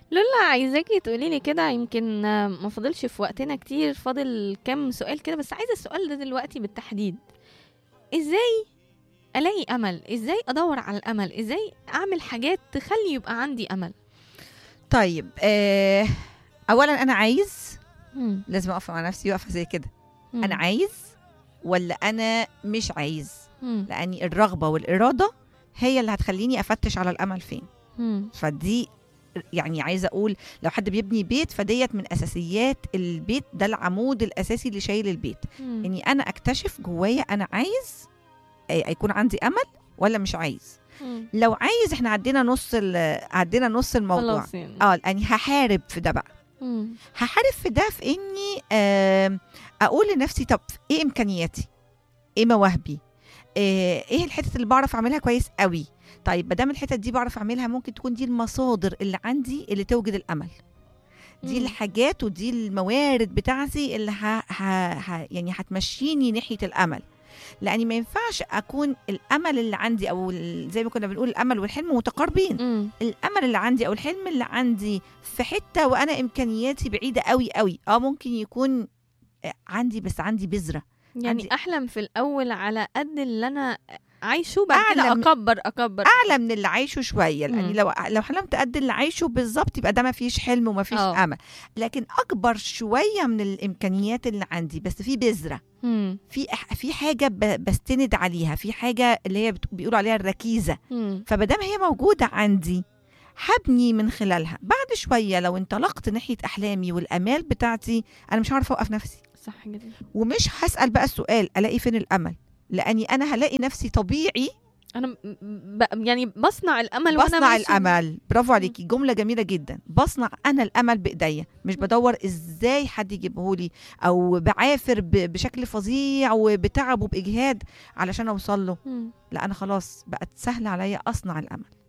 لولا عايزاكي تقولي لي كده، يمكن ما فاضلش في وقتنا كتير، فاضل كام سؤال كده، بس عايزة السؤال ده دلوقتي بالتحديد. ازاي الاقي امل؟ ازاي ادور على الامل؟ ازاي اعمل حاجات تخلي يبقى عندي امل؟ طيب اولا انا عايز، مم. لازم اقف مع نفسي وقفه زي كده. انا مم. عايز ولا انا مش عايز؟ مم. لاني الرغبه والاراده هي اللي هتخليني افتش على الامل فين. مم. فدي يعني عايزه اقول، لو حد بيبني بيت فديت من اساسيات البيت، ده العمود الاساسي اللي شايل البيت. مم. اني انا اكتشف جوايا انا عايز يكون عندي امل ولا مش عايز. مم. لو عايز احنا عدينا نص الموضوع. خلاص يعني. يعني هحارب في ده بقى. مم. هحارب في ده في اني اقول لنفسي طب ايه امكانياتي، ايه مواهبي، ايه الحتت اللي بعرف اعملها كويس قوي. طيب ما دام الحتت دي بعرف اعملها، ممكن تكون دي المصادر اللي عندي اللي توجد الامل. دي مم. الحاجات ودي الموارد بتاعتي اللي يعني هتمشيني ناحيه الامل. لاني ما ينفعش اكون الامل اللي عندي او زي ما كنا بنقول الامل والحلم متقاربين. مم. الامل اللي عندي او الحلم اللي عندي في حته وانا امكانياتي بعيده قوي قوي، ممكن يكون عندي، بس عندي بذره. يعني عندي احلم في الاول على قد اللي انا عايشه، بعد كده اعلى اكبر اكبر اعلى اكبر. من اللي عايشه شويه. لاني مم. لو حلمت قد اللي عايشه بالظبط يبقى ده ما فيش حلم وما فيش اه. امل. لكن اكبر شويه من الامكانيات اللي عندي، بس في بذره، مم. في حاجه بستند عليها، في حاجه اللي هي بيقولوا عليها الركيزه. مم. فمادام هي موجوده عندي هبني من خلالها. بعد شويه لو انطلقت ناحيه احلامي والامال بتاعتي، انا مش هعرف اوقف نفسي، صح جدا. ومش هسال بقى السؤال الاقي فين الامل. لاني انا هلاقي نفسي طبيعي انا يعني بصنع الامل وانا بصنع ماشي. الامل. برافو مم. عليكي، جمله جميله جدا. بصنع انا الامل بايديا، مش بدور ازاي حد يجيبهولي او بعافر بشكل فظيع وبتعب وباجهاد علشان اوصل له. مم. لا، انا خلاص بقت سهل عليا اصنع الامل.